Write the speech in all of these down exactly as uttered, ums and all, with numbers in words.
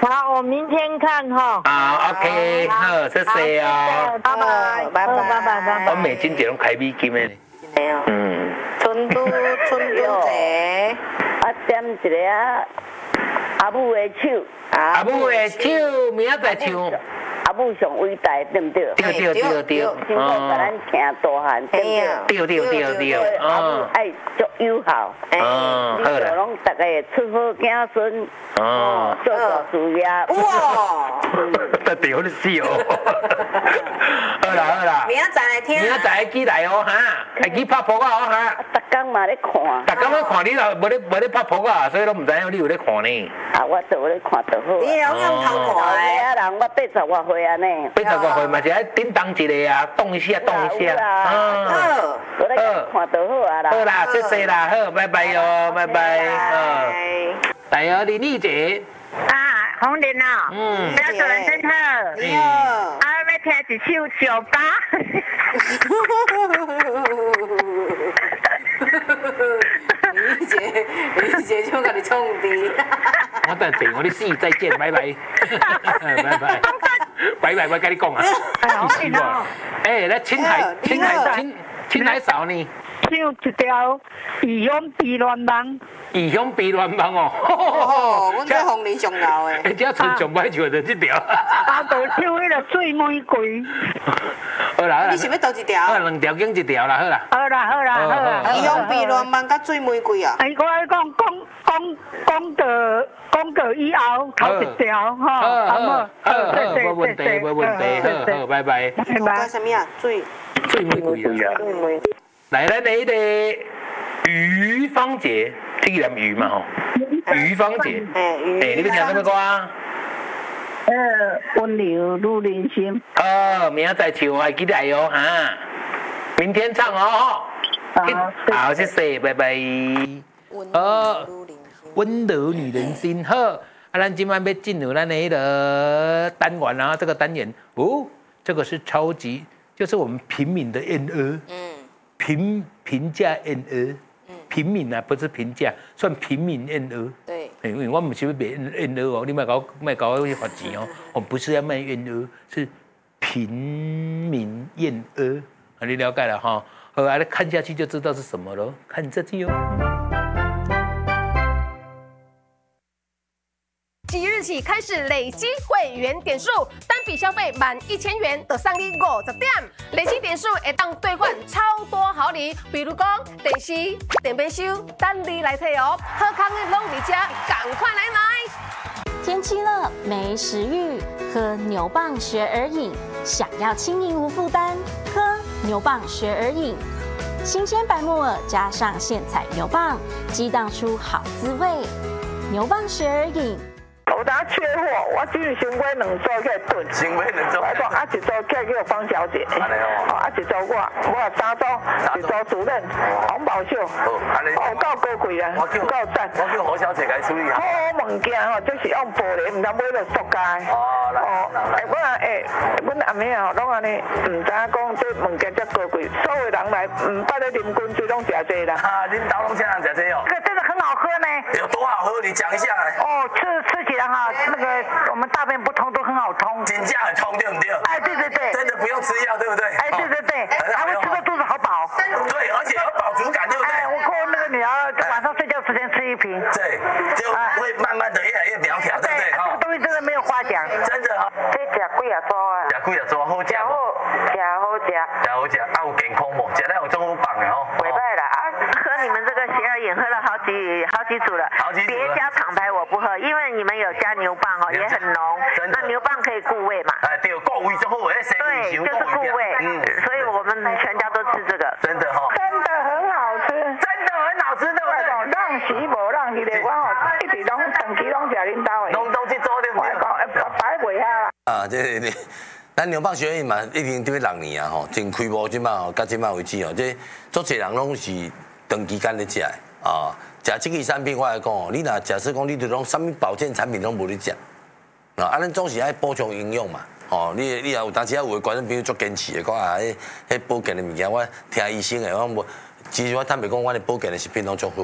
好，我明天看哈。 好 ，OK， 好，谢谢哦。 拜拜，拜拜，拜拜，拜拜。 我每金节拢开美金的。 没有。嗯。春都春都茶， 啊点一个啊阿母的手。 阿母的手，明仔载唱。 阿母上伟大，对不对？ 对对对对， 幸福把咱听大汉，对不对？对对对对， 阿母爱足友好， 嗯，好啦， 拢大家出好子孙，哦，做大事业， 哇， 得屌你死哦！好啦好啦， 明仔载来听， 明仔载记来哦哈，会记拍扑啊哦哈。 逐工嘛咧看， 逐工咧看你啦，无咧无咧拍扑啊，所以都唔知影你有咧看呢。 啊，我做咧看就好。 你用用头看诶， 啊人我八十外岁安尼。 八十外岁嘛是爱叮当一个啊，动一下动一下。 好，我咧看就好啊啦。 好啦，谢谢啦，好，拜拜哟，拜拜。好，来哦，李丽姐。 啊，红莲啊， 嗯， 不要做人真好。 你好。 啊，要听一首酒吧。 李姐，李姐就甲你创低。 我等等，我的死再见，拜拜。拜拜。拜拜，我跟你讲啊。 好听哦。 哎，来青海，青海，青青海少呢。 唱一条《异乡悲恋梦》。 异乡悲恋梦哦。 哦，阮这红莲上老诶。 哎，这村上歹唱就这条。 啊，就唱迄个醉玫瑰。 好啦好啦。 你是要倒一条？ 好，两条经一条啦，好啦。 好啦好啦好啦。 异乡悲恋梦甲醉玫瑰啊。 哎，我爱讲讲讲讲到讲到以后头一条哈，好唔好？ 好好，冇问题冇问题，好好，拜拜。 拜拜。什么啊？醉。 醉玫瑰啊。 醉玫。 来来来的于芳姐，这个念于嘛吼，于芳姐， 哎， 哎，你要听什么歌啊？ 呃，温柔如人心。 哦，明仔载唱还记得哟哈，明天唱哦。好，好，谢谢，拜拜。哦，温柔女人心，好，啊，咱今晚要进入咱那个单元啊，这个单元哦，这个是超级，就是我们平民的燕儿，嗯。平平价燕鹅，平民啊，不是平价，算平民燕鹅。 对， 因为我们是要卖燕鹅哦，你卖搞卖搞去发钱哦，我们不是要卖燕鹅，是平民燕鹅。啊，你了解了哈？好啊，你看下去就知道是什么了，看这句哦。 即日起开始累积会员点数，单笔消费满一千元就送你五十点，累积点数会当兑换超多好礼，比如讲电视、电冰箱，等你来摕哦。好康的拢伫这，赶快来买！ 天气热没食欲，喝牛蒡学而饮。想要轻盈无负担，喝牛蒡学而饮。新鲜白木耳加上现采牛蒡，激荡出好滋味。牛蒡学而饮。 有当缺货，我只是先买两组起来炖。 先买两组。 我讲啊，一组起来叫方小姐。 安尼哦。 啊，一组我，我三组，一组主任黄宝秀。 好，安尼。 哦，够高贵啊，够赞。 我叫何小姐来处理啊。 好好物件吼，就是用玻璃，唔通买到塑胶。 哦，来。 哦，哎，我哎，阮阿妹吼，拢安尼，唔知影讲这物件遮高贵，所有人来唔捌咧啉滚水拢食这啦。 啊，恁兜拢请人食这哦。 这真的很好喝呢。 有多好喝？你讲一下来。 哦，吃吃起来哈，那个我们大便不通都很好通。 真正很通，对不对？ 哎，对对对。 真的不用吃药，对不对？ 哎，对对对。还会吃到肚子好饱。 对，而且有饱足感，对不对？ 哎，我跟那个女儿晚上睡觉之前吃一瓶。 对，就会慢慢的越来越苗条，对不对？ 这个东西真的没有话讲。 真的哈。 这吃几啊组啊？ 吃几啊组好吃无？吃好吃。 吃好吃，啊有健康无？吃了有中午棒的吼。 袂歹啦，啊，喝你们这个邪儿眼喝了好几好几组了。 好几组了。 别加厂牌我不喝，因为你们有加牛蒡哦，也很浓。那牛蒡可以固胃嘛？ 哎，对，固胃就好，哎， 对，就是固胃。嗯，所以我们全家都吃这个。 真的哈。 真的很好吃。 真的很好吃，对不对？ 让时无让时的，我吼一直拢长期拢食恁兜的。 拢都去做对不对？ 我讲摆袂下啦。 啊，这这，咱牛蒡学院嘛，已经对六年啊吼，从开幕即嘛吼，到即嘛为止哦，这足侪人拢是长期间咧食的啊。食这个产品，我来讲哦，你若假设讲你对拢什么保健产品拢无咧食，啊，啊，咱总是爱补充营养嘛。哦，你你也有当时啊有的观众朋友足坚持的，讲啊，迄迄保健的物件，我听医生的，我无，其实我坦白讲，我的保健的食品拢足好的。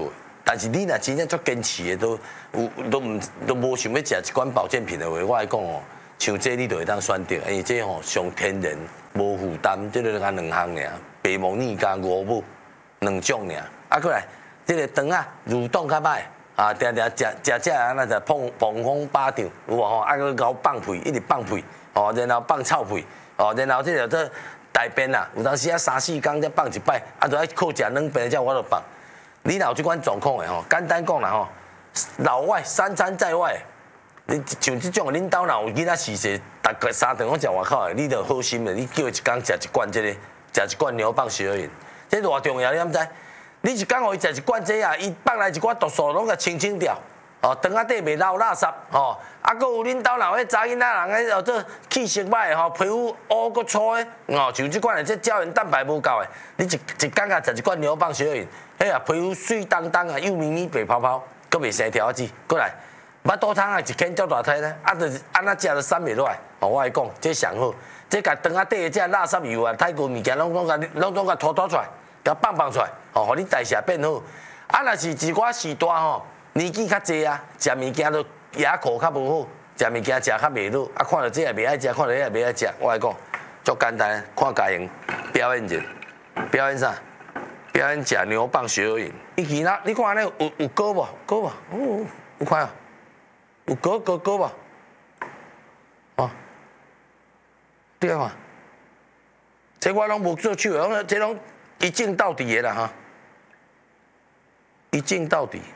但是你若真正足坚持的，都有都唔都无想要食一款保健品的话，我来讲哦，像这你就会当选择，因为这吼上天然，无负担，这个干两项尔，白毛泥加五母两种尔，啊过来，这个肠啊蠕动较歹，啊定定食食食啊那就碰碰风巴掌，有无吼？啊个搞放屁，一直放屁，哦，然后放臭屁，哦，然后这个这大便啊，有当时啊三四工才放一摆，啊就爱靠食两便才我就放。你若有这款状况的吼，简单讲啦吼，老外三餐在外，你像这种恁兜若有囡仔饲势，逐个三顿拢食外口的，你就好心的，你叫伊一工食一罐这个，食一罐牛蒡小饮，这偌重要，你敢知？你一工互伊食一罐这啊，伊放来一寡毒素拢甲清清掉，哦，肠仔底袂捞垃圾，哦，啊，搁有恁兜若迄查囡仔人迄哦做气色歹吼，皮肤乌搁粗的，哦，像这款的这胶原蛋白无够的，你一一工甲食一罐牛蒡小饮。迄啊，皮肤水当当啊，幼咪咪白泡泡，搁袂生条子，过来，巴肚汤啊一啃足大体咧，啊，就是安那食就散袂落来。哦，我来讲，这上好，这甲肠仔底的这垃圾油啊、太过物件，拢拢甲拢拢甲拖拖出来，甲放放出来，哦，互你代谢变好。啊，若是一寡时大吼，年纪较济啊，食物件都牙口较无好，食物件食较袂落，啊，看到这也袂爱食，看到这也袂爱食。我来讲，足简单，看家用表演者，表演啥？表演食牛蒡小饮，伊其他你看安尼有有膏无？膏无？哦，有看啊？有膏膏膏无？哦，你看看，这我拢无做手的，这拢一镜到底的啦哈，一镜到底。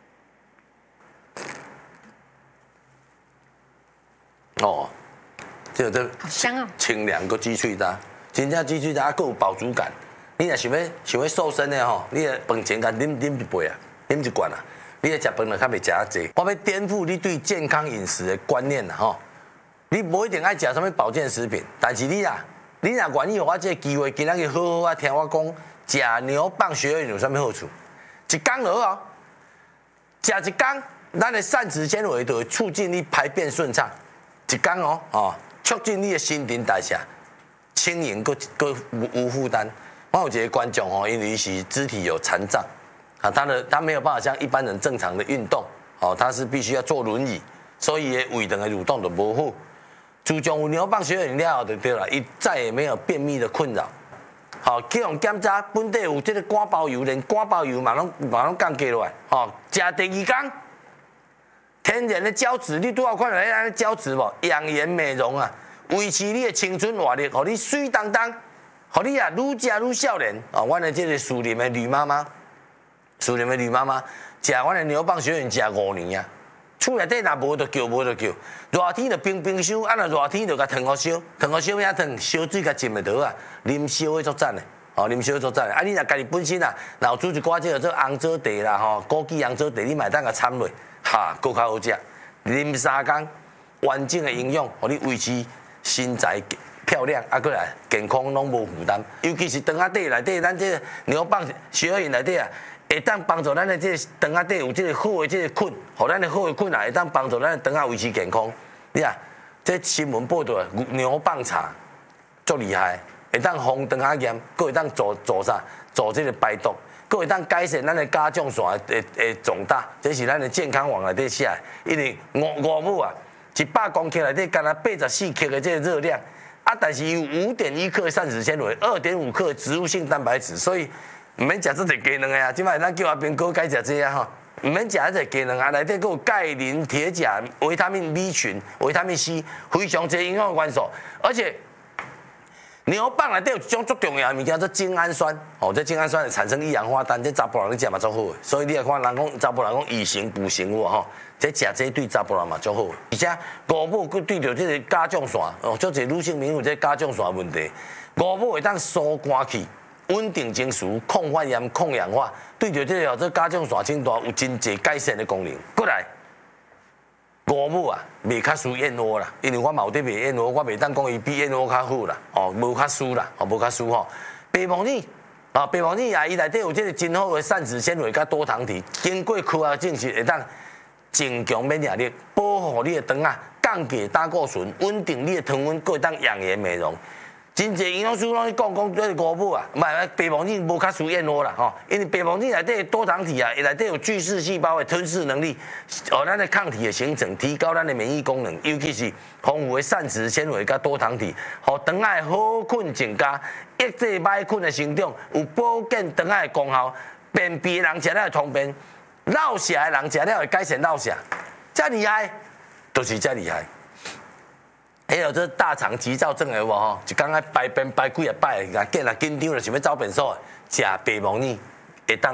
哦，这这好香哦， 清凉个鸡脆渣，真正鸡脆渣还有饱足感。你若想要想要瘦身的吼，你个饭前甲啉啉一杯啊，啉一罐啊，你个食饭就较袂食啊济。我要颠覆你对健康饮食的观念啦吼，你无一定爱食什么保健食品，但是你啊，你若愿意，我这个机会今仔日好好啊听我讲，食牛蒡小饮有啥物好处？一工就好哦，食一工，咱的膳食纤维就会促进你排便顺畅，一工哦哦，促进你的新陈代谢，轻盈个个无负担。我有一个观众哦，因为是肢体有残障，啊，他的他没有办法像一般人正常的运动，哦，他是必须要坐轮椅，所以胃肠的蠕动就无好。自从有牛蒡小饮了后就对了，伊再也没有便秘的困扰。好，去用检查，本地有这个肝包油，连肝包油嘛拢嘛拢降低落来。哦，食第二天，天然的胶质，你拄好看到迄安尼胶质无？养颜美容啊，维持你的青春活力，互你水当当。互你啊，愈食愈少年哦！阮的这个树林的吕妈妈，树林的吕妈妈，食阮的牛蒡小饮食五年啊，厝内底若无就叫，无就叫。热天就冰冰箱，啊若热天就甲烫好烧，烫好烧啥烫？烧水甲浸下倒啊，啉烧的足赞的，哦，啉烧的足赞的。啊，你若家己本身啊，若有煮一寡这个做红枣茶啦，吼，枸杞红枣茶，你嘛当甲掺落，哈，够较好食。啉三工，完整的营养，互你维持身材漂亮，啊，过来健康拢无负担，尤其是肠仔底内底，咱这个牛蒡小饮内底啊，会当帮助咱的这个肠仔底有这个好的这个菌，互咱的好的菌啊，会当帮助咱的肠仔维持健康。你啊，这新闻报道牛蒡茶足厉害，会当防肠仔炎，佫会当助助啥？助这个排毒，佫会当改善咱的甲状腺的的肿大，这是咱的健康网内底写的。因为五五母啊，一百公克内底干那八十四克的这个热量。啊，但是有五点一克膳食纤维，二点五克植物性蛋白质，所以唔免食这个鸡卵的啊。即摆咱叫阿兵哥改食这啊吼，唔免食这个鸡卵啊，内底佫有钙、磷、铁、钾、维他命 B 群、维他命 C， 非常侪营养元素。而且牛蒡内底有一种足重要的物件，做精氨酸。哦，这精氨酸会产生一氧化氮，这查甫人你食嘛足好的。所以你来看人讲查甫人讲以形补形有无吼？这食这对查甫人嘛足好，而且五母佮对着这个甲状腺哦，足侪女性朋友这甲状腺问题，五母会当疏肝气、稳定情绪、抗发炎、抗氧化，对着这个这甲状腺症大有真侪改善的功能。过来，五母啊，袂较输燕窝啦，因为我嘛有伫卖燕窝，我袂当讲伊比燕窝较好啦，哦，无较输啦，哦，无较输吼。白木耳啊，白木耳啊，伊内底有这个真好的膳食纤维甲多糖体，经过科学证实会当增强免疫力，保护你的肠啊，降低胆固醇，稳定你的糖分，佫会当养颜美容。 真侪营养师拢去讲讲这个五母啊，唔系白毛菌无较输燕窝啦吼，因为白毛菌内底多糖体啊，内底有巨噬细胞的吞噬能力，哦，咱的抗体的形成，提高咱的免疫功能，尤其是丰富的膳食纤维甲多糖体，互肠仔好困增加，抑制歹菌的生长，有保健肠仔的功效。便秘的人食了会通便，落下的人食了会改善落下，遮厉害，就是遮厉害。还有这大肠急躁症的有无吼？一工爱排便排几啊摆，甲见啊紧张了想要走便所，食白毛乳会当